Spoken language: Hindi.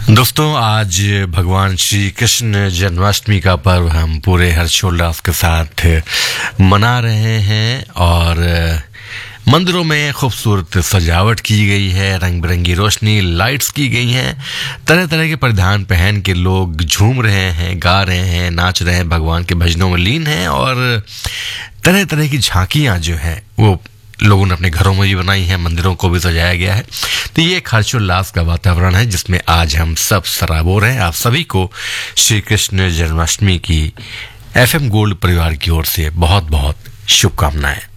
दोस्तों, आज भगवान श्री कृष्ण जन्माष्टमी का पर्व हम पूरे हर्षोल्लास के साथ मना रहे हैं और मंदिरों में खूबसूरत सजावट की गई है, रंग बिरंगी रोशनी लाइट्स की गई हैं, तरह तरह के परिधान पहन के लोग झूम रहे हैं, गा रहे हैं, नाच रहे हैं, भगवान के भजनों में लीन हैं और तरह तरह की झांकियाँ जो हैं वो लोगों ने अपने घरों में भी बनाई हैं, मंदिरों को भी सजाया गया है। तो ये एक हर्षोल्लास का वातावरण है जिसमें आज हम सब सराबोर हैं। आप सभी को श्री कृष्ण जन्माष्टमी की FM गोल्ड परिवार की ओर से बहुत बहुत शुभकामनाएं।